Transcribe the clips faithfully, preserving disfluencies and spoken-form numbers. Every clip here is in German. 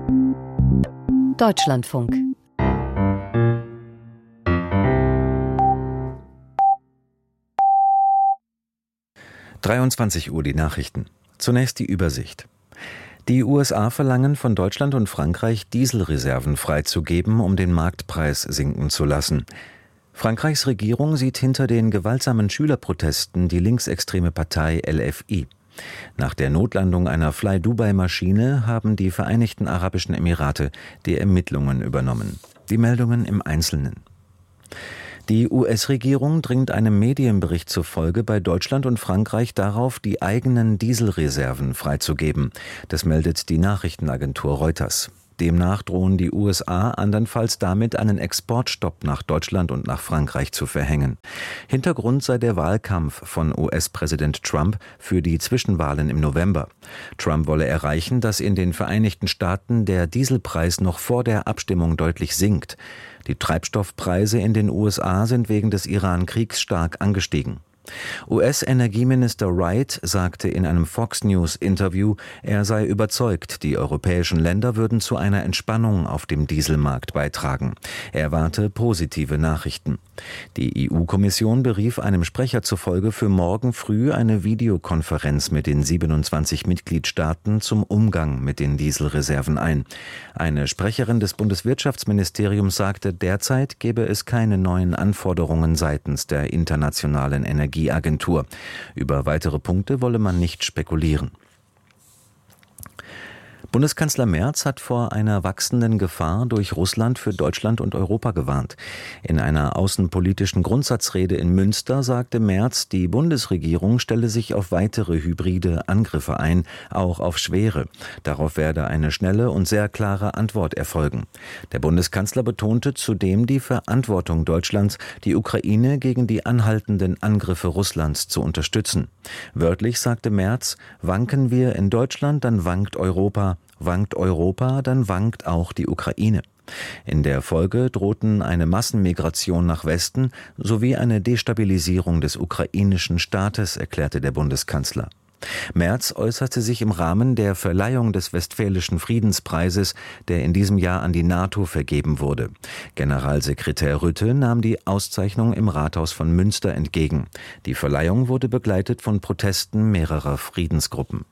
Deutschlandfunk. dreiundzwanzig Uhr die Nachrichten. Zunächst die Übersicht. Die U S A verlangen von Deutschland und Frankreich, Dieselreserven freizugeben, um den Marktpreis sinken zu lassen. Frankreichs Regierung sieht hinter den gewaltsamen Schülerprotesten die linksextreme Partei L F I. Nach der Notlandung einer Fly-Dubai-Maschine haben die Vereinigten Arabischen Emirate die Ermittlungen übernommen. Die Meldungen im Einzelnen. Die U S-Regierung dringt einem Medienbericht zufolge bei Deutschland und Frankreich darauf, die eigenen Dieselreserven freizugeben. Das meldet die Nachrichtenagentur Reuters. Demnach drohen die U S A andernfalls damit, einen Exportstopp nach Deutschland und nach Frankreich zu verhängen. Hintergrund sei der Wahlkampf von U S-Präsident Trump für die Zwischenwahlen im November. Trump wolle erreichen, dass in den Vereinigten Staaten der Dieselpreis noch vor der Abstimmung deutlich sinkt. Die Treibstoffpreise in den U S A sind wegen des Iran-Kriegs stark angestiegen. U S-Energieminister Wright sagte in einem Fox News-Interview, er sei überzeugt, die europäischen Länder würden zu einer Entspannung auf dem Dieselmarkt beitragen. Er erwarte positive Nachrichten. Die E U-Kommission berief einem Sprecher zufolge für morgen früh eine Videokonferenz mit den siebenundzwanzig Mitgliedstaaten zum Umgang mit den Dieselreserven ein. Eine Sprecherin des Bundeswirtschaftsministeriums sagte, derzeit gebe es keine neuen Anforderungen seitens der internationalen Energie Agentur. Über weitere Punkte wolle man nicht spekulieren. Bundeskanzler Merz hat vor einer wachsenden Gefahr durch Russland für Deutschland und Europa gewarnt. In einer außenpolitischen Grundsatzrede in Münster sagte Merz, die Bundesregierung stelle sich auf weitere hybride Angriffe ein, auch auf schwere. Darauf werde eine schnelle und sehr klare Antwort erfolgen. Der Bundeskanzler betonte zudem die Verantwortung Deutschlands, die Ukraine gegen die anhaltenden Angriffe Russlands zu unterstützen. Wörtlich sagte Merz, wanken wir in Deutschland, dann wankt Europa. Wankt Europa, dann wankt auch die Ukraine. In der Folge drohten eine Massenmigration nach Westen sowie eine Destabilisierung des ukrainischen Staates, erklärte der Bundeskanzler. Merz äußerte sich im Rahmen der Verleihung des Westfälischen Friedenspreises, der in diesem Jahr an die NATO vergeben wurde. Generalsekretär Rütte nahm die Auszeichnung im Rathaus von Münster entgegen. Die Verleihung wurde begleitet von Protesten mehrerer Friedensgruppen.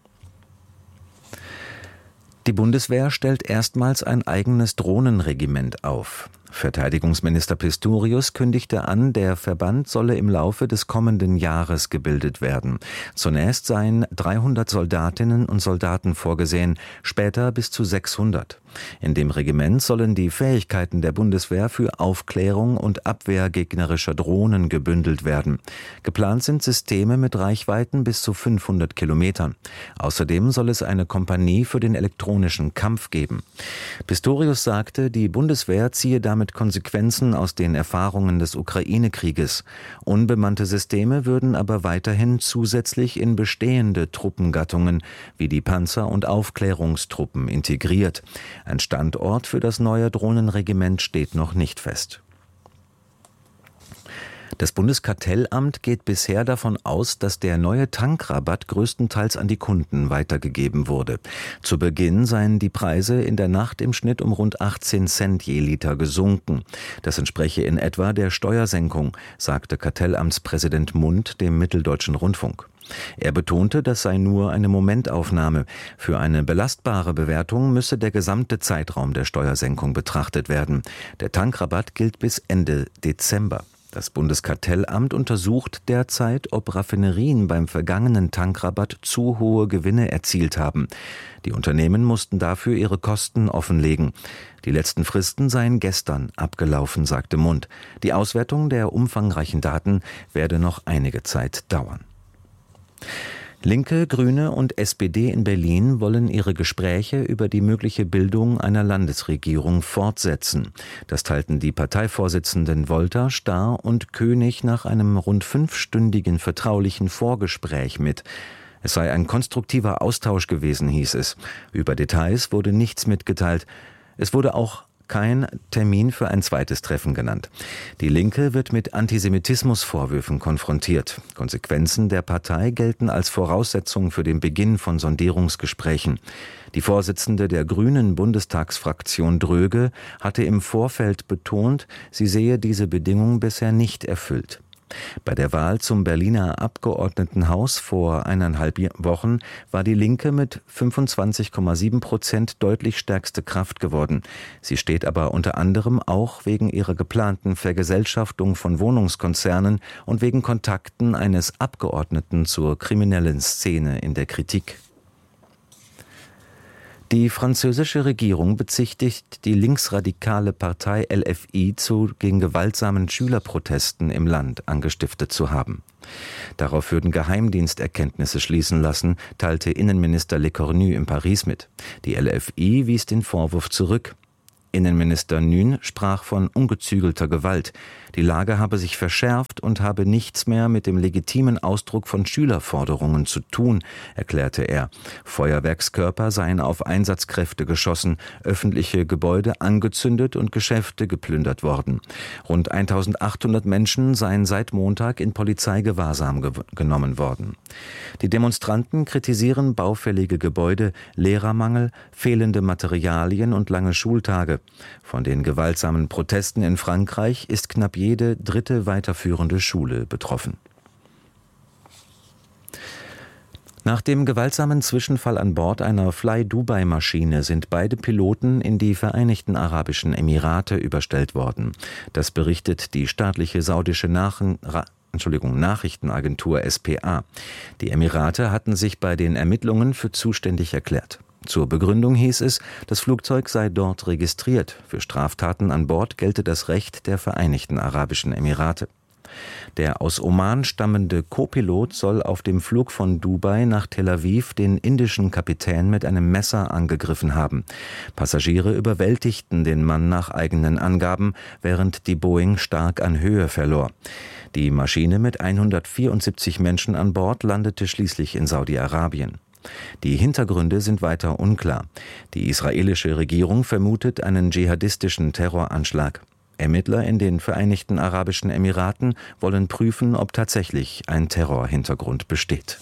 Die Bundeswehr stellt erstmals ein eigenes Drohnenregiment auf. Verteidigungsminister Pistorius kündigte an, der Verband solle im Laufe des kommenden Jahres gebildet werden. Zunächst seien dreihundert Soldatinnen und Soldaten vorgesehen, später bis zu sechshundert. In dem Regiment sollen die Fähigkeiten der Bundeswehr für Aufklärung und Abwehr gegnerischer Drohnen gebündelt werden. Geplant sind Systeme mit Reichweiten bis zu fünfhundert Kilometern. Außerdem soll es eine Kompanie für den elektronischen Kampf geben. Pistorius sagte, die Bundeswehr ziehe damit mit Konsequenzen aus den Erfahrungen des Ukraine-Krieges. Unbemannte Systeme würden aber weiterhin zusätzlich in bestehende Truppengattungen wie die Panzer- und Aufklärungstruppen integriert. Ein Standort für das neue Drohnenregiment steht noch nicht fest. Das Bundeskartellamt geht bisher davon aus, dass der neue Tankrabatt größtenteils an die Kunden weitergegeben wurde. Zu Beginn seien die Preise in der Nacht im Schnitt um rund achtzehn Cent je Liter gesunken. Das entspreche in etwa der Steuersenkung, sagte Kartellamtspräsident Mund dem Mitteldeutschen Rundfunk. Er betonte, das sei nur eine Momentaufnahme. Für eine belastbare Bewertung müsse der gesamte Zeitraum der Steuersenkung betrachtet werden. Der Tankrabatt gilt bis Ende Dezember. Das Bundeskartellamt untersucht derzeit, ob Raffinerien beim vergangenen Tankrabatt zu hohe Gewinne erzielt haben. Die Unternehmen mussten dafür ihre Kosten offenlegen. Die letzten Fristen seien gestern abgelaufen, sagte Mund. Die Auswertung der umfangreichen Daten werde noch einige Zeit dauern. Linke, Grüne und S P D in Berlin wollen ihre Gespräche über die mögliche Bildung einer Landesregierung fortsetzen. Das teilten die Parteivorsitzenden Wolter, Starr und König nach einem rund fünfstündigen vertraulichen Vorgespräch mit. Es sei ein konstruktiver Austausch gewesen, hieß es. Über Details wurde nichts mitgeteilt. Es wurde auch kein Termin für ein zweites Treffen genannt. Die Linke wird mit Antisemitismusvorwürfen konfrontiert. Konsequenzen der Partei gelten als Voraussetzung für den Beginn von Sondierungsgesprächen. Die Vorsitzende der Grünen Bundestagsfraktion Dröge hatte im Vorfeld betont, sie sehe diese Bedingung bisher nicht erfüllt. Bei der Wahl zum Berliner Abgeordnetenhaus vor eineinhalb Wochen war die Linke mit fünfundzwanzig Komma sieben Prozent deutlich stärkste Kraft geworden. Sie steht aber unter anderem auch wegen ihrer geplanten Vergesellschaftung von Wohnungskonzernen und wegen Kontakten eines Abgeordneten zur kriminellen Szene in der Kritik. Die französische Regierung bezichtigt die linksradikale Partei L F I zu gegen gewaltsamen Schülerprotesten im Land angestiftet zu haben. Darauf würden Geheimdiensterkenntnisse schließen lassen, teilte Innenminister Lecornu in Paris mit. Die L F I wies den Vorwurf zurück. Innenminister Nün sprach von ungezügelter Gewalt. Die Lage habe sich verschärft und habe nichts mehr mit dem legitimen Ausdruck von Schülerforderungen zu tun, erklärte er. Feuerwerkskörper seien auf Einsatzkräfte geschossen, öffentliche Gebäude angezündet und Geschäfte geplündert worden. Rund eintausendachthundert Menschen seien seit Montag in Polizeigewahrsam ge- genommen worden. Die Demonstranten kritisieren baufällige Gebäude, Lehrermangel, fehlende Materialien und lange Schultage. Von den gewaltsamen Protesten in Frankreich ist knapp jede dritte weiterführende Schule betroffen. Nach dem gewaltsamen Zwischenfall an Bord einer Fly-Dubai-Maschine sind beide Piloten in die Vereinigten Arabischen Emirate überstellt worden. Das berichtet die staatliche saudische Nachrichten Entschuldigung, Nachrichtenagentur S P A. Die Emirate hatten sich bei den Ermittlungen für zuständig erklärt. Zur Begründung hieß es, das Flugzeug sei dort registriert. Für Straftaten an Bord gelte das Recht der Vereinigten Arabischen Emirate. Der aus Oman stammende Co-Pilot soll auf dem Flug von Dubai nach Tel Aviv den indischen Kapitän mit einem Messer angegriffen haben. Passagiere überwältigten den Mann nach eigenen Angaben, während die Boeing stark an Höhe verlor. Die Maschine mit hundertvierundsiebzig Menschen an Bord landete schließlich in Saudi-Arabien. Die Hintergründe sind weiter unklar. Die israelische Regierung vermutet einen dschihadistischen Terroranschlag. Ermittler in den Vereinigten Arabischen Emiraten wollen prüfen, ob tatsächlich ein Terrorhintergrund besteht.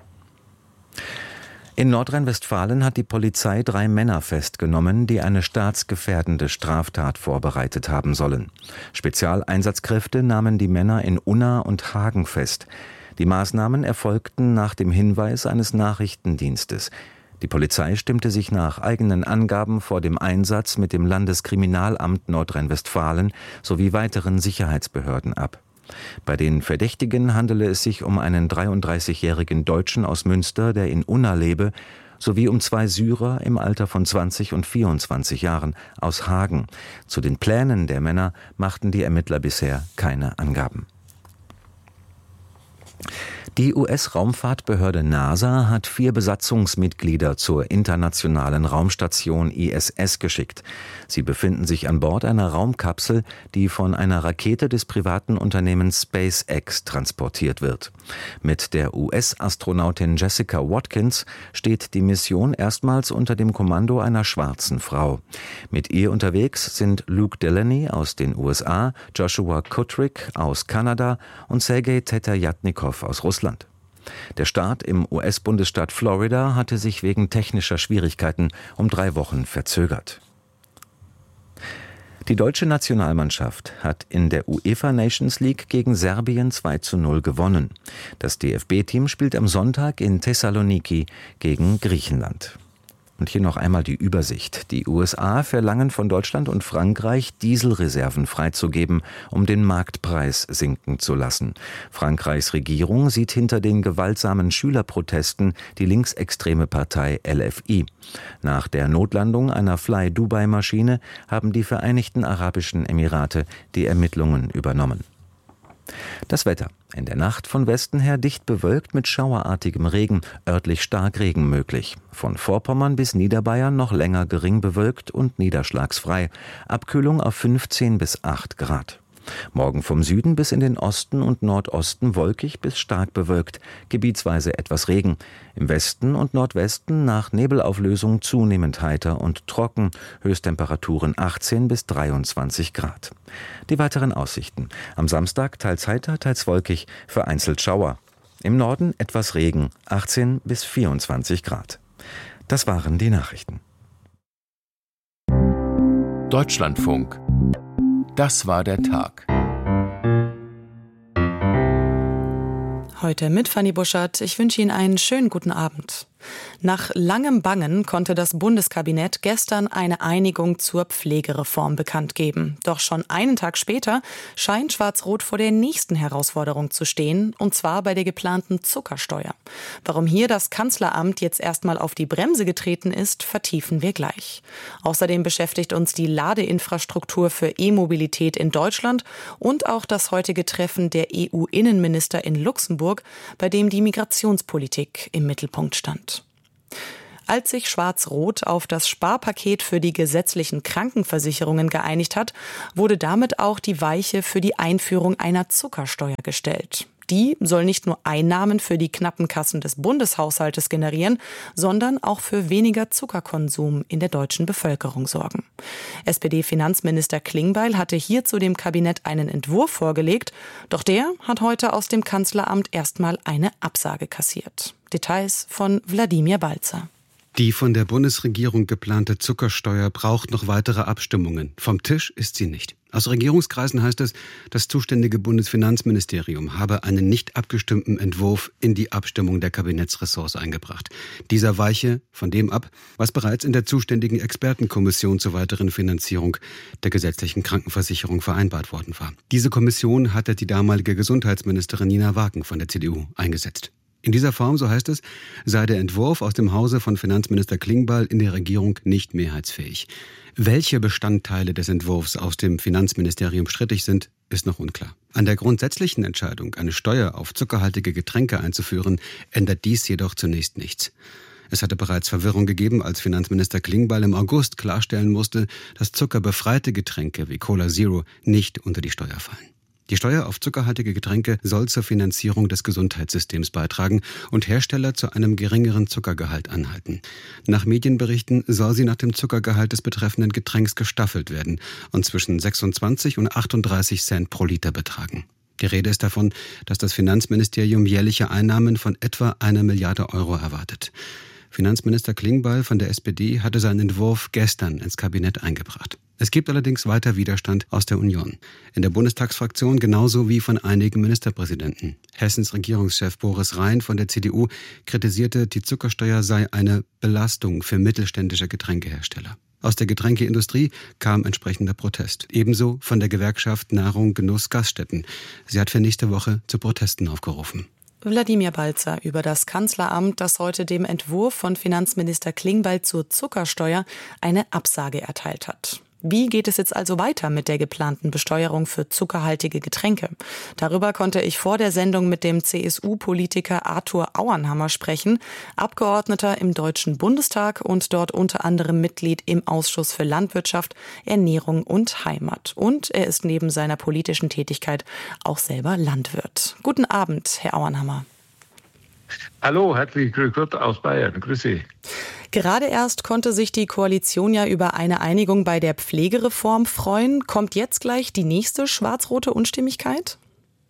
In Nordrhein-Westfalen hat die Polizei drei Männer festgenommen, die eine staatsgefährdende Straftat vorbereitet haben sollen. Spezialeinsatzkräfte nahmen die Männer in Unna und Hagen fest. Die Maßnahmen erfolgten nach dem Hinweis eines Nachrichtendienstes. Die Polizei stimmte sich nach eigenen Angaben vor dem Einsatz mit dem Landeskriminalamt Nordrhein-Westfalen sowie weiteren Sicherheitsbehörden ab. Bei den Verdächtigen handele es sich um einen dreiunddreißigjährigen Deutschen aus Münster, der in Unna lebe, sowie um zwei Syrer im Alter von zwanzig und vierundzwanzig Jahren aus Hagen. Zu den Plänen der Männer machten die Ermittler bisher keine Angaben. Die U S-Raumfahrtbehörde NASA hat vier Besatzungsmitglieder zur internationalen Raumstation I S S geschickt. Sie befinden sich an Bord einer Raumkapsel, die von einer Rakete des privaten Unternehmens SpaceX transportiert wird. Mit der U S-Astronautin Jessica Watkins steht die Mission erstmals unter dem Kommando einer schwarzen Frau. Mit ihr unterwegs sind Luke Delaney aus den U S A, Joshua Kutrick aus Kanada und Sergei Teterjatnikow aus Russland. Der Start im U S-Bundesstaat Florida hatte sich wegen technischer Schwierigkeiten um drei Wochen verzögert. Die deutsche Nationalmannschaft hat in der UEFA Nations League gegen Serbien zwei zu null gewonnen. Das D F B-Team spielt am Sonntag in Thessaloniki gegen Griechenland. Und hier noch einmal die Übersicht. Die U S A verlangen von Deutschland und Frankreich, Dieselreserven freizugeben, um den Marktpreis sinken zu lassen. Frankreichs Regierung sieht hinter den gewaltsamen Schülerprotesten die linksextreme Partei L F I. Nach der Notlandung einer Fly-Dubai-Maschine haben die Vereinigten Arabischen Emirate die Ermittlungen übernommen. Das Wetter. In der Nacht von Westen her dicht bewölkt mit schauerartigem Regen, örtlich Starkregen möglich. Von Vorpommern bis Niederbayern noch länger gering bewölkt und niederschlagsfrei. Abkühlung auf fünfzehn bis acht Grad. Morgen vom Süden bis in den Osten und Nordosten wolkig bis stark bewölkt, gebietsweise etwas Regen. Im Westen und Nordwesten nach Nebelauflösung zunehmend heiter und trocken, Höchsttemperaturen achtzehn bis dreiundzwanzig Grad. Die weiteren Aussichten: Am Samstag teils heiter, teils wolkig, vereinzelt Schauer. Im Norden etwas Regen, achtzehn bis vierundzwanzig Grad. Das waren die Nachrichten. Deutschlandfunk. Das war der Tag. Heute mit Fanny Buschert. Ich wünsche Ihnen einen schönen guten Abend. Nach langem Bangen konnte das Bundeskabinett gestern eine Einigung zur Pflegereform bekannt geben. Doch schon einen Tag später scheint Schwarz-Rot vor der nächsten Herausforderung zu stehen, und zwar bei der geplanten Zuckersteuer. Warum hier das Kanzleramt jetzt erstmal auf die Bremse getreten ist, vertiefen wir gleich. Außerdem beschäftigt uns die Ladeinfrastruktur für E-Mobilität in Deutschland und auch das heutige Treffen der E U-Innenminister in Luxemburg, bei dem die Migrationspolitik im Mittelpunkt stand. Als sich Schwarz-Rot auf das Sparpaket für die gesetzlichen Krankenversicherungen geeinigt hat, wurde damit auch die Weiche für die Einführung einer Zuckersteuer gestellt. Die soll nicht nur Einnahmen für die knappen Kassen des Bundeshaushaltes generieren, sondern auch für weniger Zuckerkonsum in der deutschen Bevölkerung sorgen. S P D-Finanzminister Klingbeil hatte hierzu dem Kabinett einen Entwurf vorgelegt, doch der hat heute aus dem Kanzleramt erstmal eine Absage kassiert. Details von Wladimir Balzer. Die von der Bundesregierung geplante Zuckersteuer braucht noch weitere Abstimmungen. Vom Tisch ist sie nicht. Aus Regierungskreisen heißt es, das zuständige Bundesfinanzministerium habe einen nicht abgestimmten Entwurf in die Abstimmung der Kabinettsressorts eingebracht. Dieser weiche von dem ab, was bereits in der zuständigen Expertenkommission zur weiteren Finanzierung der gesetzlichen Krankenversicherung vereinbart worden war. Diese Kommission hatte die damalige Gesundheitsministerin Nina Wagen von der C D U eingesetzt. In dieser Form, so heißt es, sei der Entwurf aus dem Hause von Finanzminister Klingbeil in der Regierung nicht mehrheitsfähig. Welche Bestandteile des Entwurfs aus dem Finanzministerium strittig sind, ist noch unklar. An der grundsätzlichen Entscheidung, eine Steuer auf zuckerhaltige Getränke einzuführen, ändert dies jedoch zunächst nichts. Es hatte bereits Verwirrung gegeben, als Finanzminister Klingbeil im August klarstellen musste, dass zuckerbefreite Getränke wie Cola Zero nicht unter die Steuer fallen. Die Steuer auf zuckerhaltige Getränke soll zur Finanzierung des Gesundheitssystems beitragen und Hersteller zu einem geringeren Zuckergehalt anhalten. Nach Medienberichten soll sie nach dem Zuckergehalt des betreffenden Getränks gestaffelt werden und zwischen sechsundzwanzig und achtunddreißig Cent pro Liter betragen. Die Rede ist davon, dass das Finanzministerium jährliche Einnahmen von etwa einer Milliarde Euro erwartet. Finanzminister Klingbeil von der S P D hatte seinen Entwurf gestern ins Kabinett eingebracht. Es gibt allerdings weiter Widerstand aus der Union. In der Bundestagsfraktion genauso wie von einigen Ministerpräsidenten. Hessens Regierungschef Boris Rhein von der C D U kritisierte, die Zuckersteuer sei eine Belastung für mittelständische Getränkehersteller. Aus der Getränkeindustrie kam entsprechender Protest. Ebenso von der Gewerkschaft Nahrung, Genuss, Gaststätten. Sie hat für nächste Woche zu Protesten aufgerufen. Wladimir Balzer über das Kanzleramt, das heute dem Entwurf von Finanzminister Klingbeil zur Zuckersteuer eine Absage erteilt hat. Wie geht es jetzt also weiter mit der geplanten Besteuerung für zuckerhaltige Getränke? Darüber konnte ich vor der Sendung mit dem C S U-Politiker Arthur Auernhammer sprechen, Abgeordneter im Deutschen Bundestag und dort unter anderem Mitglied im Ausschuss für Landwirtschaft, Ernährung und Heimat. Und er ist neben seiner politischen Tätigkeit auch selber Landwirt. Guten Abend, Herr Auernhammer. Hallo, herzlich grüß aus Bayern. Grüß Sie. Gerade erst konnte sich die Koalition ja über eine Einigung bei der Pflegereform freuen. Kommt jetzt gleich die nächste schwarz-rote Unstimmigkeit?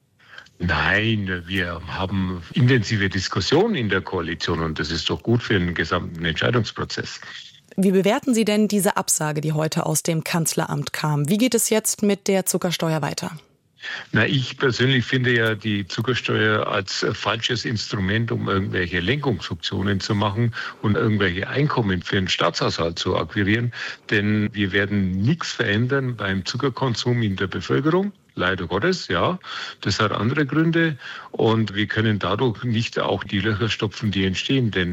Nein, wir haben intensive Diskussionen in der Koalition und das ist doch gut für den gesamten Entscheidungsprozess. Wie bewerten Sie denn diese Absage, die heute aus dem Kanzleramt kam? Wie geht es jetzt mit der Zuckersteuer weiter? Na, ich persönlich finde ja die Zuckersteuer als falsches Instrument, um irgendwelche Lenkungsfunktionen zu machen und irgendwelche Einkommen für den Staatshaushalt zu akquirieren. Denn wir werden nichts verändern beim Zuckerkonsum in der Bevölkerung. Leider Gottes, ja. Das hat andere Gründe und wir können dadurch nicht auch die Löcher stopfen, die entstehen. Denn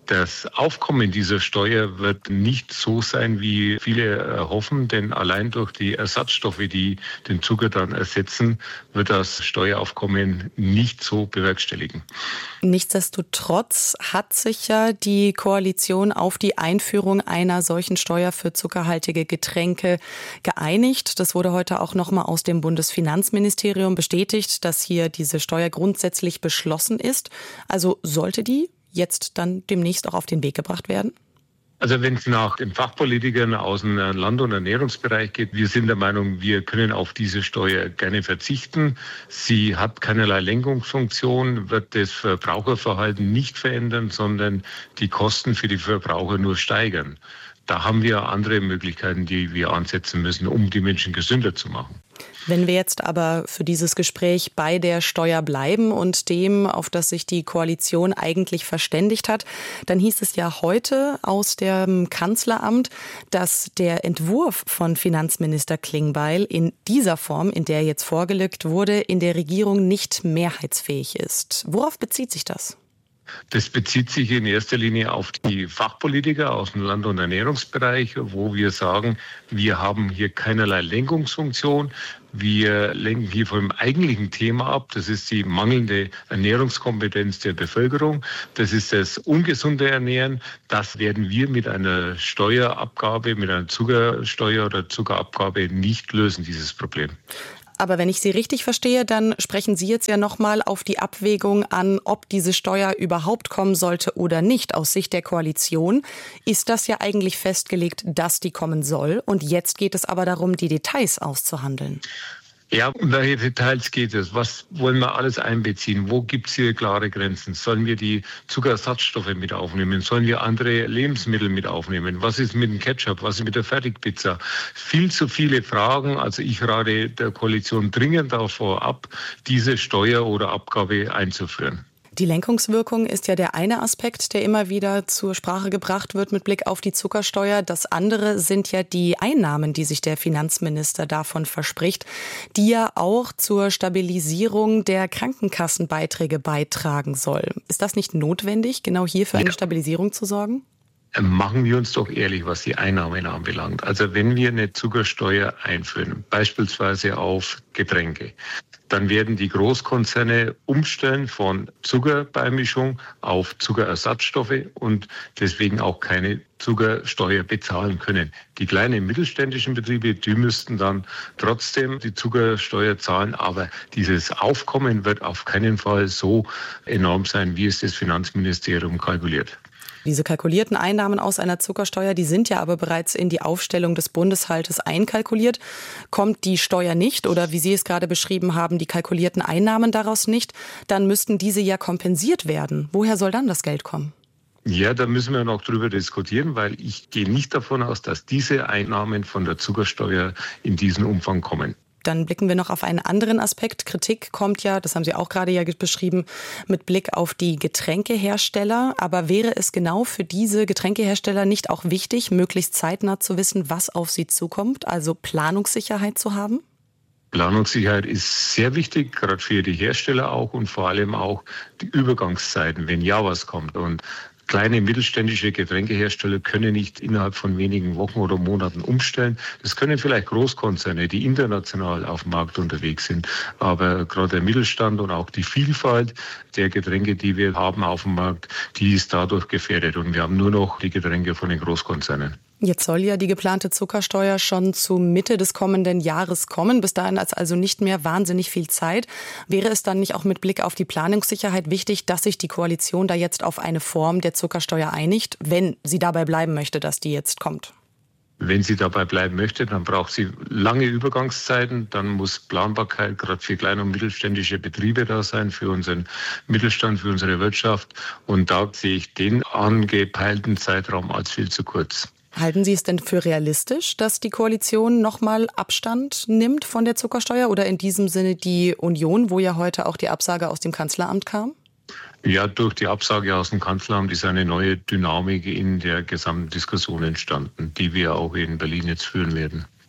Das Aufkommen dieser Steuer wird nicht so sein, wie viele hoffen, denn allein durch die Ersatzstoffe, die den Zucker dann ersetzen, wird das Steueraufkommen nicht so bewerkstelligen. Nichtsdestotrotz hat sich ja die Koalition auf die Einführung einer solchen Steuer für zuckerhaltige Getränke geeinigt. Das wurde heute auch nochmal aus dem Bundesfinanzministerium bestätigt, dass hier diese Steuer grundsätzlich beschlossen ist. Also sollte die jetzt dann demnächst auch auf den Weg gebracht werden? Also wenn es nach den Fachpolitikern aus dem Land- und Ernährungsbereich geht, wir sind der Meinung, wir können auf diese Steuer gerne verzichten. Sie hat keinerlei Lenkungsfunktion, wird das Verbraucherverhalten nicht verändern, sondern die Kosten für die Verbraucher nur steigern. Da haben wir andere Möglichkeiten, die wir ansetzen müssen, um die Menschen gesünder zu machen. Wenn wir jetzt aber für dieses Gespräch bei der Steuer bleiben und dem, auf das sich die Koalition eigentlich verständigt hat, dann hieß es ja heute aus dem Kanzleramt, dass der Entwurf von Finanzminister Klingbeil in dieser Form, in der er jetzt vorgelegt wurde, in der Regierung nicht mehrheitsfähig ist. Worauf bezieht sich das? Das bezieht sich in erster Linie auf die Fachpolitiker aus dem Land- und Ernährungsbereich, wo wir sagen, wir haben hier keinerlei Lenkungsfunktion. Wir lenken hier vom eigentlichen Thema ab. Das ist die mangelnde Ernährungskompetenz der Bevölkerung. Das ist das ungesunde Ernähren. Das werden wir mit einer Steuerabgabe, mit einer Zuckersteuer oder Zuckerabgabe nicht lösen, dieses Problem. Aber wenn ich Sie richtig verstehe, dann sprechen Sie jetzt ja nochmal auf die Abwägung an, ob diese Steuer überhaupt kommen sollte oder nicht. Aus Sicht der Koalition ist das ja eigentlich festgelegt, dass die kommen soll. Und jetzt geht es aber darum, die Details auszuhandeln. Ja, um welche Details geht es? Was wollen wir alles einbeziehen? Wo gibt es hier klare Grenzen? Sollen wir die Zuckerersatzstoffe mit aufnehmen? Sollen wir andere Lebensmittel mit aufnehmen? Was ist mit dem Ketchup? Was ist mit der Fertigpizza? Viel zu viele Fragen. Also ich rate der Koalition dringend davor ab, diese Steuer oder Abgabe einzuführen. Die Lenkungswirkung ist ja der eine Aspekt, der immer wieder zur Sprache gebracht wird mit Blick auf die Zuckersteuer. Das andere sind ja die Einnahmen, die sich der Finanzminister davon verspricht, die ja auch zur Stabilisierung der Krankenkassenbeiträge beitragen soll. Ist das nicht notwendig, genau hier für eine ja. Stabilisierung zu sorgen? Machen wir uns doch ehrlich, was die Einnahmen anbelangt. Also wenn wir eine Zuckersteuer einführen, beispielsweise auf Getränke, dann werden die Großkonzerne umstellen von Zuckerbeimischung auf Zuckerersatzstoffe und deswegen auch keine Zuckersteuer bezahlen können. Die kleinen mittelständischen Betriebe, die müssten dann trotzdem die Zuckersteuer zahlen, aber dieses Aufkommen wird auf keinen Fall so enorm sein, wie es das Finanzministerium kalkuliert. Diese kalkulierten Einnahmen aus einer Zuckersteuer, die sind ja aber bereits in die Aufstellung des Bundeshaltes einkalkuliert. Kommt die Steuer nicht oder wie Sie es gerade beschrieben haben, die kalkulierten Einnahmen daraus nicht, dann müssten diese ja kompensiert werden. Woher soll dann das Geld kommen? Ja, da müssen wir noch drüber diskutieren, weil ich gehe nicht davon aus, dass diese Einnahmen von der Zuckersteuer in diesem Umfang kommen. Dann blicken wir noch auf einen anderen Aspekt. Kritik kommt ja, das haben Sie auch gerade ja beschrieben, mit Blick auf die Getränkehersteller. Aber wäre es genau für diese Getränkehersteller nicht auch wichtig, möglichst zeitnah zu wissen, was auf sie zukommt, also Planungssicherheit zu haben? Planungssicherheit ist sehr wichtig, gerade für die Hersteller auch und vor allem auch die Übergangszeiten, wenn ja was kommt. Und kleine mittelständische Getränkehersteller können nicht innerhalb von wenigen Wochen oder Monaten umstellen. Das können vielleicht Großkonzerne, die international auf dem Markt unterwegs sind. Aber gerade der Mittelstand und auch die Vielfalt der Getränke, die wir haben auf dem Markt, die ist dadurch gefährdet. Und wir haben nur noch die Getränke von den Großkonzernen. Jetzt soll ja die geplante Zuckersteuer schon zu Mitte des kommenden Jahres kommen. Bis dahin ist also nicht mehr wahnsinnig viel Zeit. Wäre es dann nicht auch mit Blick auf die Planungssicherheit wichtig, dass sich die Koalition da jetzt auf eine Form der Zuckersteuer einigt, wenn sie dabei bleiben möchte, dass die jetzt kommt? Wenn sie dabei bleiben möchte, dann braucht sie lange Übergangszeiten. Dann muss Planbarkeit gerade für kleine und mittelständische Betriebe da sein, für unseren Mittelstand, für unsere Wirtschaft. Und da sehe ich den angepeilten Zeitraum als viel zu kurz. Halten Sie es denn für realistisch, dass die Koalition nochmal Abstand nimmt von der Zuckersteuer oder in diesem Sinne die Union, wo ja heute auch die Absage aus dem Kanzleramt kam? Ja, durch die Absage aus dem Kanzleramt ist eine neue Dynamik in der gesamten Diskussion entstanden, die wir auch in Berlin jetzt führen werden.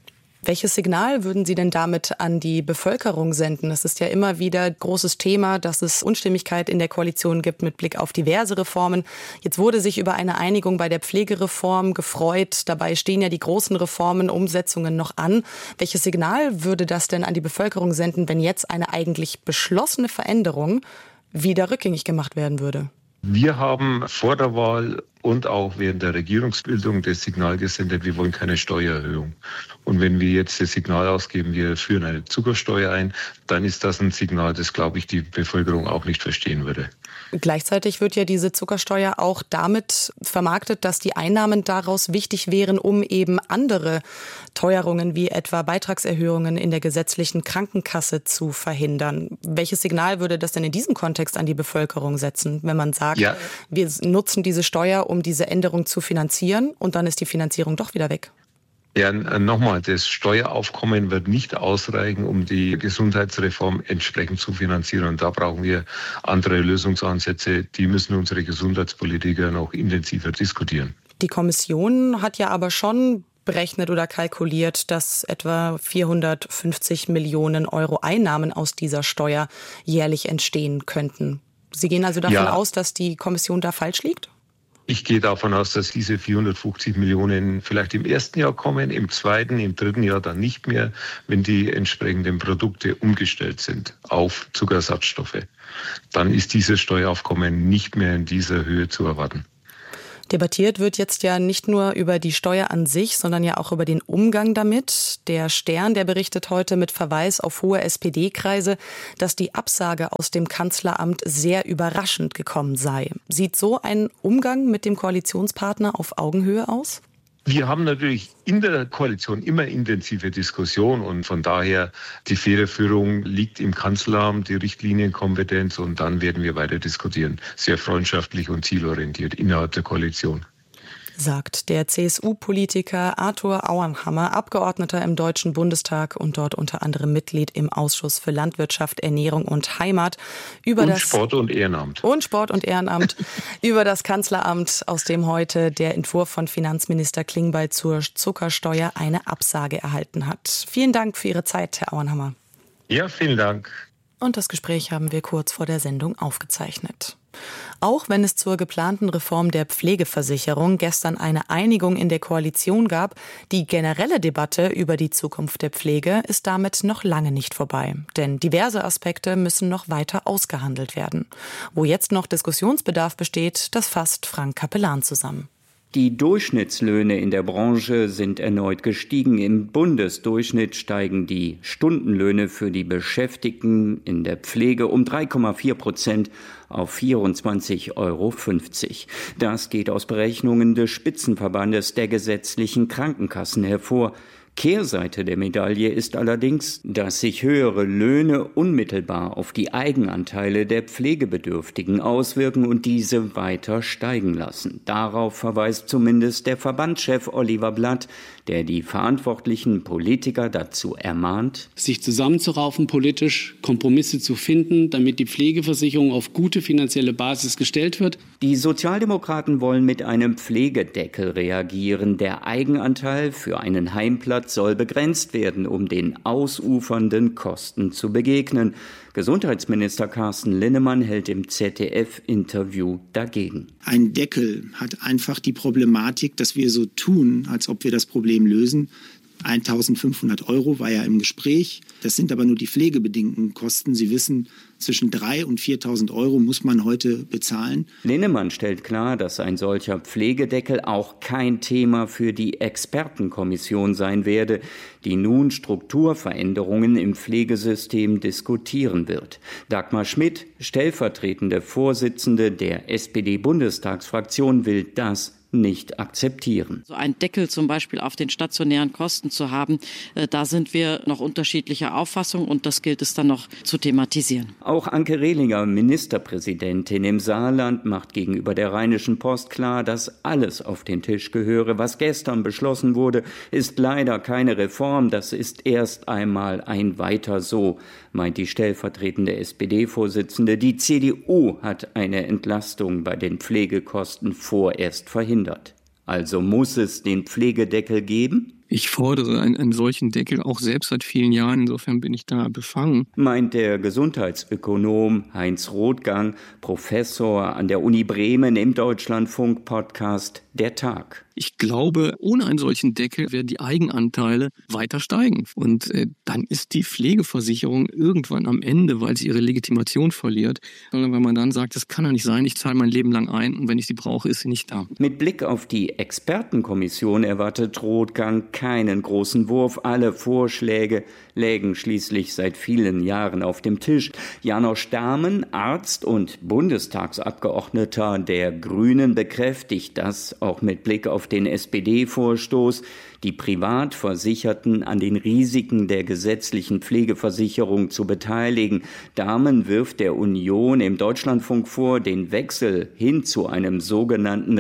Welches Signal würden Sie denn damit an die Bevölkerung senden? Es ist ja immer wieder großes Thema, dass es Unstimmigkeit in der Koalition gibt mit Blick auf diverse Reformen. Jetzt wurde sich über eine Einigung bei der Pflegereform gefreut. Dabei stehen ja die großen Reformen, Umsetzungen noch an. Welches Signal würde das denn an die Bevölkerung senden, wenn jetzt eine eigentlich beschlossene Veränderung wieder rückgängig gemacht werden würde? Wir haben vor der Wahl und auch während der Regierungsbildung das Signal gesendet, wir wollen keine Steuererhöhung. Und wenn wir jetzt das Signal ausgeben, wir führen eine Zuckersteuer ein, dann ist das ein Signal, das, glaube ich, die Bevölkerung auch nicht verstehen würde. Gleichzeitig wird ja diese Zuckersteuer auch damit vermarktet, dass die Einnahmen daraus wichtig wären, um eben andere Teuerungen wie etwa Beitragserhöhungen in der gesetzlichen Krankenkasse zu verhindern. Welches Signal würde das denn in diesem Kontext an die Bevölkerung setzen, wenn man sagt, ja, wir nutzen diese Steuer, um diese Änderung zu finanzieren und dann ist die Finanzierung doch wieder weg? Ja, nochmal, das Steueraufkommen wird nicht ausreichen, um die Gesundheitsreform entsprechend zu finanzieren. Und da brauchen wir andere Lösungsansätze. Die müssen unsere Gesundheitspolitiker noch intensiver diskutieren. Die Kommission hat ja aber schon berechnet oder kalkuliert, dass etwa vierhundertfünfzig Millionen Euro Einnahmen aus dieser Steuer jährlich entstehen könnten. Sie gehen also davon ja. aus, dass die Kommission da falsch liegt? Ich gehe davon aus, dass diese vierhundertfünfzig Millionen vielleicht im ersten Jahr kommen, im zweiten, im dritten Jahr dann nicht mehr, wenn die entsprechenden Produkte umgestellt sind auf Zuckersatzstoffe. Dann ist dieses Steueraufkommen nicht mehr in dieser Höhe zu erwarten. Debattiert wird jetzt ja nicht nur über die Steuer an sich, sondern ja auch über den Umgang damit. Der Stern, der berichtet heute mit Verweis auf hohe S P D-Kreise, dass die Absage aus dem Kanzleramt sehr überraschend gekommen sei. Sieht so ein Umgang mit dem Koalitionspartner auf Augenhöhe aus? Wir haben natürlich in der Koalition immer intensive Diskussionen und von daher die Federführung liegt im Kanzleramt, die Richtlinienkompetenz und dann werden wir weiter diskutieren. Sehr freundschaftlich und zielorientiert innerhalb der Koalition. Sagt der C S U-Politiker Arthur Auernhammer, Abgeordneter im Deutschen Bundestag und dort unter anderem Mitglied im Ausschuss für Landwirtschaft, Ernährung und Heimat. Über und das Sport und Ehrenamt. Und Sport und Ehrenamt. Über das Kanzleramt, aus dem heute der Entwurf von Finanzminister Klingbeil zur Zuckersteuer eine Absage erhalten hat. Vielen Dank für Ihre Zeit, Herr Auernhammer. Ja, vielen Dank. Und das Gespräch haben wir kurz vor der Sendung aufgezeichnet. Auch wenn es zur geplanten Reform der Pflegeversicherung gestern eine Einigung in der Koalition gab, die generelle Debatte über die Zukunft der Pflege ist damit noch lange nicht vorbei. Denn diverse Aspekte müssen noch weiter ausgehandelt werden. Wo jetzt noch Diskussionsbedarf besteht, das fasst Frank Capellan zusammen. Die Durchschnittslöhne in der Branche sind erneut gestiegen. Im Bundesdurchschnitt steigen die Stundenlöhne für die Beschäftigten in der Pflege um drei Komma vier Prozent auf vierundzwanzig Euro fünfzig. Das geht aus Berechnungen des Spitzenverbandes der gesetzlichen Krankenkassen hervor. Kehrseite der Medaille ist allerdings, dass sich höhere Löhne unmittelbar auf die Eigenanteile der Pflegebedürftigen auswirken und diese weiter steigen lassen. Darauf verweist zumindest der Verbandschef Oliver Blatt, der die verantwortlichen Politiker dazu ermahnt, sich zusammenzuraufen, politisch Kompromisse zu finden, damit die Pflegeversicherung auf gute finanzielle Basis gestellt wird. Die Sozialdemokraten wollen mit einem Pflegedeckel reagieren. Der Eigenanteil für einen Heimplatz soll begrenzt werden, um den ausufernden Kosten zu begegnen. Gesundheitsminister Carsten Linnemann hält im Z D F-Interview dagegen. Ein Deckel hat einfach die Problematik, dass wir so tun, als ob wir das Problem lösen. eintausendfünfhundert Euro war ja im Gespräch. Das sind aber nur die pflegebedingten Kosten. Sie wissen, zwischen dreitausend und viertausend Euro muss man heute bezahlen. Linnemann stellt klar, dass ein solcher Pflegedeckel auch kein Thema für die Expertenkommission sein werde, die nun Strukturveränderungen im Pflegesystem diskutieren wird. Dagmar Schmidt, stellvertretende Vorsitzende der S P D-Bundestagsfraktion, will das nicht akzeptieren. So ein Deckel zum Beispiel auf den stationären Kosten zu haben, äh, da sind wir noch unterschiedlicher Auffassung und das gilt es dann noch zu thematisieren. Auch Anke Rehlinger, Ministerpräsidentin im Saarland, macht gegenüber der Rheinischen Post klar, dass alles auf den Tisch gehöre. Was gestern beschlossen wurde, ist leider keine Reform. Das ist erst einmal ein Weiter so, meint die stellvertretende S P D-Vorsitzende. Die C D U hat eine Entlastung bei den Pflegekosten vorerst verhindert. Also muss es den Pflegedeckel geben? Ich fordere einen, einen solchen Deckel auch selbst seit vielen Jahren. Insofern bin ich da befangen. Meint der Gesundheitsökonom Heinz Rothgang, Professor an der Uni Bremen im Deutschlandfunk-Podcast Der Tag. Ich glaube, ohne einen solchen Deckel werden die Eigenanteile weiter steigen. Und äh, dann ist die Pflegeversicherung irgendwann am Ende, weil sie ihre Legitimation verliert. Sondern wenn man dann sagt, das kann ja nicht sein, ich zahle mein Leben lang ein und wenn ich sie brauche, ist sie nicht da. Mit Blick auf die Expertenkommission erwartet Rothgang keinen großen Wurf. Alle Vorschläge lägen schließlich seit vielen Jahren auf dem Tisch. Janosch Dahmen, Arzt und Bundestagsabgeordneter der Grünen, bekräftigt das auch mit Blick auf den S P D-Vorstoß, die Privatversicherten an den Risiken der gesetzlichen Pflegeversicherung zu beteiligen. Dahmen wirft der Union im Deutschlandfunk vor, den Wechsel hin zu einem sogenannten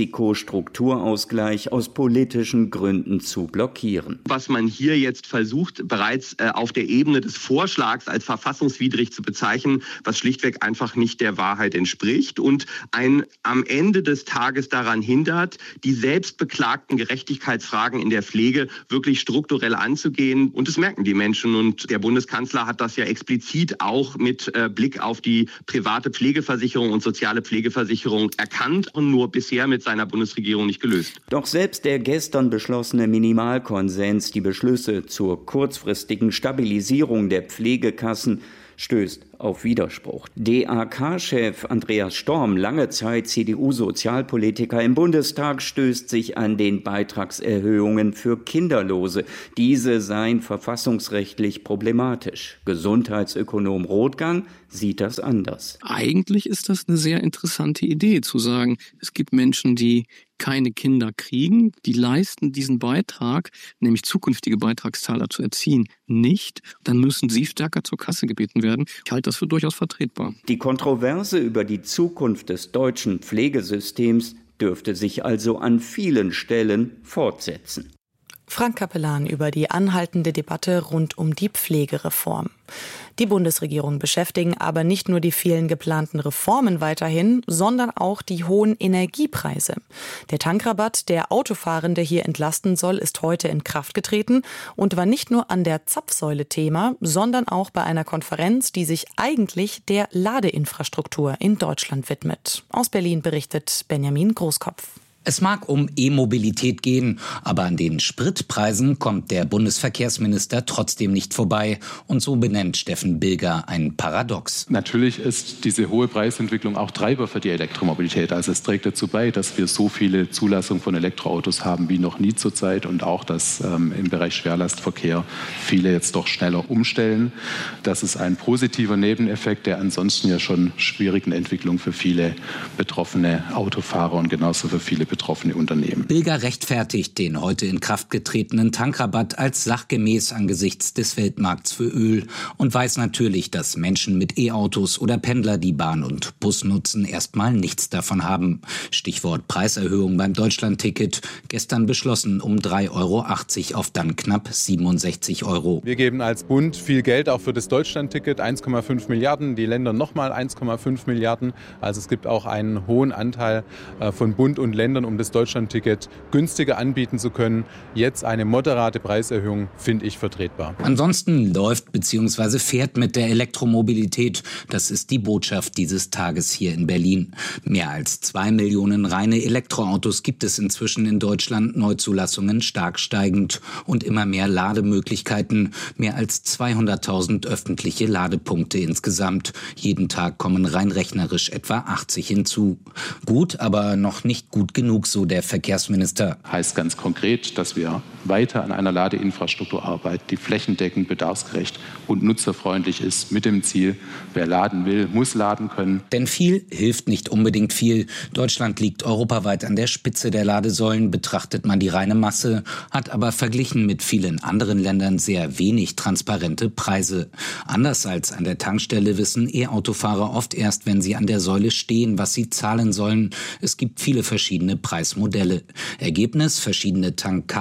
Risikostrukturausgleich aus politischen Gründen zu blockieren. Was man hier jetzt versucht, bereits äh, auf der Ebene des Vorschlags als verfassungswidrig zu bezeichnen, was schlichtweg einfach nicht der Wahrheit entspricht und ein am Ende des Tages daran hindert, die selbstbeklagten Gerechtigkeitsfragen in der Pflege wirklich strukturell anzugehen. Und das merken die Menschen. Und der Bundeskanzler hat das ja explizit auch mit äh, Blick auf die private Pflegeversicherung und soziale Pflegeversicherung erkannt und nur bisher mit seiner Bundesregierung nicht gelöst. Doch selbst der gestern beschlossene Minimalkonsens, die Beschlüsse zur kurzfristigen Stabilisierung der Pflegekassen, stößt auf Widerspruch. D A K-Chef Andreas Storm, lange Zeit C D U-Sozialpolitiker im Bundestag, stößt sich an den Beitragserhöhungen für Kinderlose. Diese seien verfassungsrechtlich problematisch. Gesundheitsökonom Rothgang sieht das anders. Eigentlich ist das eine sehr interessante Idee, zu sagen, es gibt Menschen, die keine Kinder kriegen, die leisten diesen Beitrag, nämlich zukünftige Beitragszahler zu erziehen, nicht. Dann müssen sie stärker zur Kasse gebeten werden. Ich halte das für durchaus vertretbar. Die Kontroverse über die Zukunft des deutschen Pflegesystems dürfte sich also an vielen Stellen fortsetzen. Frank Capellan über die anhaltende Debatte rund um die Pflegereform. Die Bundesregierung beschäftigen aber nicht nur die vielen geplanten Reformen weiterhin, sondern auch die hohen Energiepreise. Der Tankrabatt, der Autofahrende hier entlasten soll, ist heute in Kraft getreten und war nicht nur an der Zapfsäule Thema, sondern auch bei einer Konferenz, die sich eigentlich der Ladeinfrastruktur in Deutschland widmet. Aus Berlin berichtet Benjamin Großkopf. Es mag um E-Mobilität gehen, aber an den Spritpreisen kommt der Bundesverkehrsminister trotzdem nicht vorbei. Und so benennt Steffen Bilger ein Paradox. Natürlich ist diese hohe Preisentwicklung auch Treiber für die Elektromobilität. Also es trägt dazu bei, dass wir so viele Zulassungen von Elektroautos haben wie noch nie zurzeit und auch, dass ähm, im Bereich Schwerlastverkehr viele jetzt doch schneller umstellen. Das ist ein positiver Nebeneffekt der ansonsten ja schon schwierigen Entwicklung für viele betroffene Autofahrer und genauso für viele betroffene Unternehmen. Bilger rechtfertigt den heute in Kraft getretenen Tankrabatt als sachgemäß angesichts des Weltmarkts für Öl und weiß natürlich, dass Menschen mit E-Autos oder Pendler, die Bahn und Bus nutzen, erstmal nichts davon haben. Stichwort Preiserhöhung beim Deutschlandticket, gestern beschlossen um drei Euro achtzig auf dann knapp siebenundsechzig Euro. Wir geben als Bund viel Geld auch für das Deutschlandticket, eins Komma fünf Milliarden, die Länder nochmal eins Komma fünf Milliarden. Also es gibt auch einen hohen Anteil von Bund und Ländern, um das Deutschlandticket günstiger anbieten zu können. Jetzt eine moderate Preiserhöhung finde ich vertretbar. Ansonsten läuft bzw. fährt mit der Elektromobilität. Das ist die Botschaft dieses Tages hier in Berlin. Mehr als zwei Millionen reine Elektroautos gibt es inzwischen in Deutschland, Neuzulassungen stark steigend und immer mehr Lademöglichkeiten. Mehr als zweihunderttausend öffentliche Ladepunkte insgesamt. Jeden Tag kommen rein rechnerisch etwa achtzig hinzu. Gut, aber noch nicht gut genug, so der Verkehrsminister. Heißt ganz konkret, dass wir weiter an einer Ladeinfrastruktur arbeiten, die flächendeckend, bedarfsgerecht und nutzerfreundlich ist, mit dem Ziel, wer laden will, muss laden können. Denn viel hilft nicht unbedingt viel. Deutschland liegt europaweit an der Spitze der Ladesäulen, betrachtet man die reine Masse, hat aber verglichen mit vielen anderen Ländern sehr wenig transparente Preise. Anders als an der Tankstelle wissen E-Autofahrer oft erst, wenn sie an der Säule stehen, was sie zahlen sollen. Es gibt viele verschiedene Preismodelle. Ergebnis: verschiedene Tankkarten,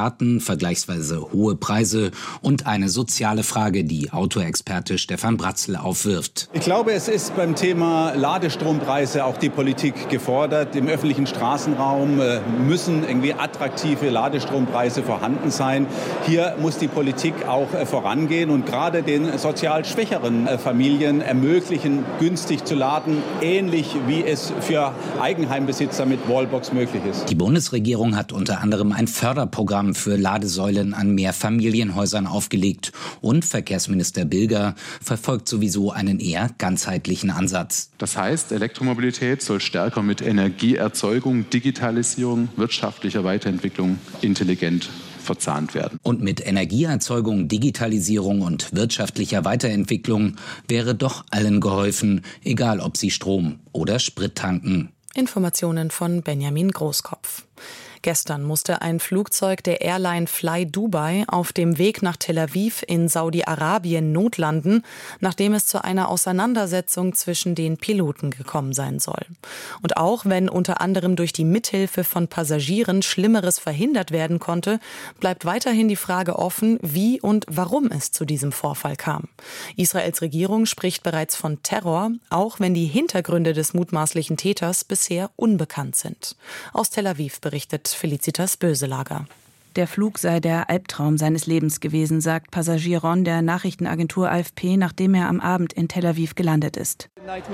vergleichsweise hohe Preise und eine soziale Frage, die Autoexperte Stefan Bratzl aufwirft. Ich glaube, es ist beim Thema Ladestrompreise auch die Politik gefordert. Im öffentlichen Straßenraum müssen irgendwie attraktive Ladestrompreise vorhanden sein. Hier muss die Politik auch vorangehen und gerade den sozial schwächeren Familien ermöglichen, günstig zu laden, ähnlich wie es für Eigenheimbesitzer mit Wallbox möglich ist. Die Bundesregierung hat unter anderem ein Förderprogramm für Ladesäulen an Mehrfamilienhäusern aufgelegt und Verkehrsminister Bilger verfolgt sowieso einen eher ganzheitlichen Ansatz. Das heißt, Elektromobilität soll stärker mit Energieerzeugung, Digitalisierung, wirtschaftlicher Weiterentwicklung intelligent verzahnt werden. Und mit Energieerzeugung, Digitalisierung und wirtschaftlicher Weiterentwicklung wäre doch allen geholfen, egal ob sie Strom oder Sprit tanken. Informationen von Benjamin Großkopf. Gestern musste ein Flugzeug der Airline Fly Dubai auf dem Weg nach Tel Aviv in Saudi-Arabien notlanden, nachdem es zu einer Auseinandersetzung zwischen den Piloten gekommen sein soll. Und auch wenn unter anderem durch die Mithilfe von Passagieren Schlimmeres verhindert werden konnte, bleibt weiterhin die Frage offen, wie und warum es zu diesem Vorfall kam. Israels Regierung spricht bereits von Terror, auch wenn die Hintergründe des mutmaßlichen Täters bisher unbekannt sind. Aus Tel Aviv berichtet Felicitas Böselager. Der Flug sei der Albtraum seines Lebens gewesen, sagt Passagier Ron der Nachrichtenagentur A F P, nachdem er am Abend in Tel Aviv gelandet ist.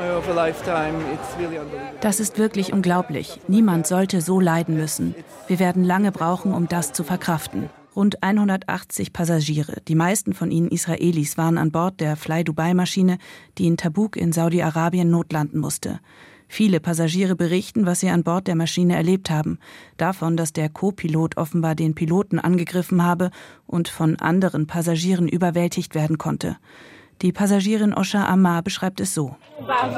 Das ist wirklich unglaublich. Niemand sollte so leiden müssen. Wir werden lange brauchen, um das zu verkraften. Rund hundertachtzig Passagiere, die meisten von ihnen Israelis, waren an Bord der Fly Dubai-Maschine, die in Tabuk in Saudi-Arabien notlanden musste. Viele Passagiere berichten, was sie an Bord der Maschine erlebt haben. Davon, dass der Co-Pilot offenbar den Piloten angegriffen habe und von anderen Passagieren überwältigt werden konnte. Die Passagierin Osha Ammar beschreibt es so.